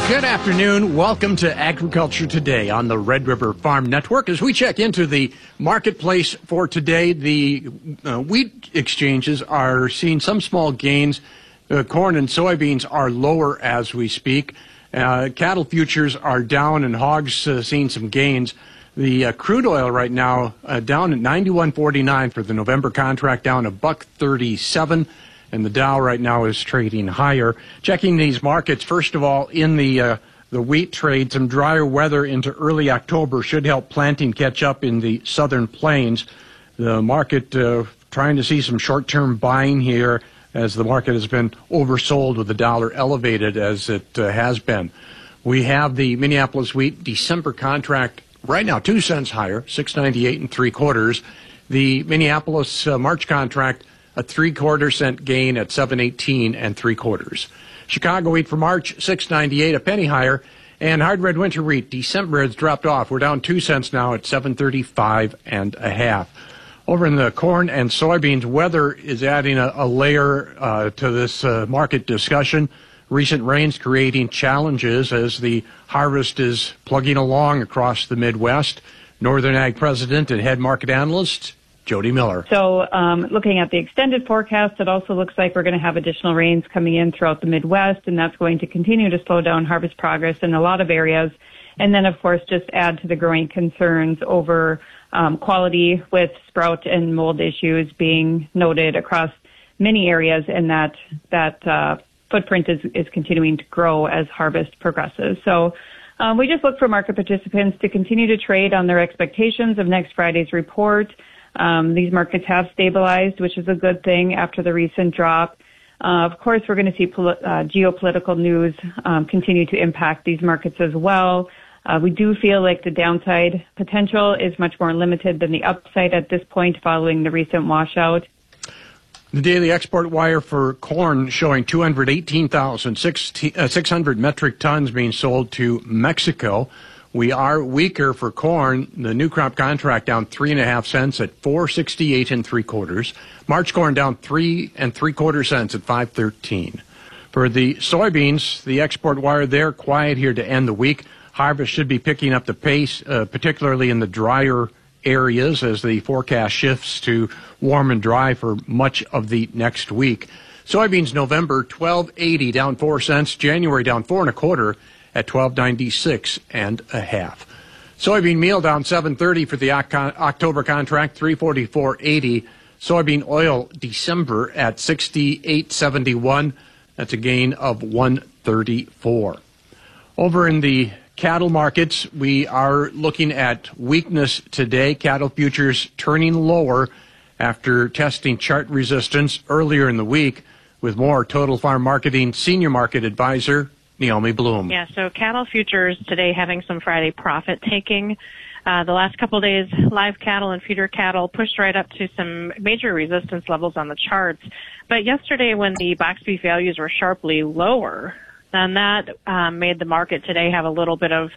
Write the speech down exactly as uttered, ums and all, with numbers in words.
Good afternoon. Welcome to Agriculture Today on the Red River Farm Network. As we check into the marketplace for today, the uh, wheat exchanges are seeing some small gains. Uh, corn and soybeans are lower as we speak. Uh, cattle futures are down and hogs uh, seeing some gains. The uh, crude oil right now uh, down at ninety-one forty-nine for the November contract, down a buck thirty-seven. And the Dow right now is trading higher. Checking these markets, first of all, in the uh, the wheat trade, some drier weather into early October should help planting catch up in the southern plains. The market uh, trying to see some short-term buying here as the market has been oversold with the dollar elevated as it uh, has been. We have the Minneapolis wheat December contract right now two cents higher, six ninety-eight and three quarters. The Minneapolis uh, March contract, a three-quarter cent gain at seven eighteen and three quarters. Chicago wheat for March, six ninety-eight, a penny higher. And hard red winter wheat, December has dropped off. We're down two cents now at seven thirty-five and a half. Over in the corn and soybeans, weather is adding a, a layer uh, to this uh, market discussion. Recent rains creating challenges as the harvest is plugging along across the Midwest. Northern Ag President and Head Market Analyst Jody Miller. So um, looking at the extended forecast, it also looks like we're going to have additional rains coming in throughout the Midwest, and that's going to continue to slow down harvest progress in a lot of areas. And then, of course, just add to the growing concerns over um, quality with sprout and mold issues being noted across many areas, and that that uh, footprint is, is continuing to grow as harvest progresses. So um, we just look for market participants to continue to trade on their expectations of next Friday's report. Um, these markets have stabilized, which is a good thing after the recent drop. Uh, of course, we're going to see poli- uh, geopolitical news um, continue to impact these markets as well. Uh, we do feel like the downside potential is much more limited than the upside at this point following the recent washout. The daily export wire for corn showing two hundred eighteen thousand six hundred metric tons being sold to Mexico. We are weaker for corn. The new crop contract down three and a half cents at four sixty-eight and three quarters. March corn down three and three quarter cents at five thirteen. For the soybeans, the export wire there quiet here to end the week. Harvest should be picking up the pace, uh, particularly in the drier areas as the forecast shifts to warm and dry for much of the next week. Soybeans November twelve eighty down four cents. January down four and a quarter at twelve ninety-six and a half. Soybean meal down seven thirty for the October contract, three forty-four eighty. Soybean oil December at sixty-eight seventy-one. That's a gain of one thirty-four. Over in the cattle markets, we are looking at weakness today. Cattle futures turning lower after testing chart resistance earlier in the week. With more, Total Farm Marketing Senior Market Advisor Naomi Bloom. Yeah, so cattle futures today having some Friday profit taking. Uh, the last couple of days, live cattle and feeder cattle pushed right up to some major resistance levels on the charts. But yesterday when the box beef values were sharply lower, then that um, made the market today have a little bit of